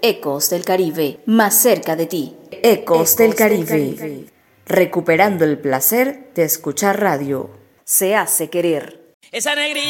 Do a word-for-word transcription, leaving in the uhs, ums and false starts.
Ecos del Caribe, más cerca de ti. Ecos del Caribe, recuperando el placer de escuchar radio. Se hace querer. Esa negrita